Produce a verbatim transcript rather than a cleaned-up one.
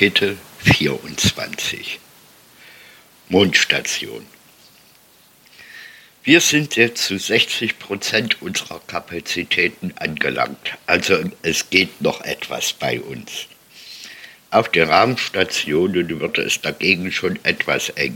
Kapitel vierundzwanzig Mondstation. Wir sind jetzt zu sechzig Prozent unserer Kapazitäten angelangt, also es geht noch etwas bei uns. Auf den Raumstationen wird es dagegen schon etwas eng.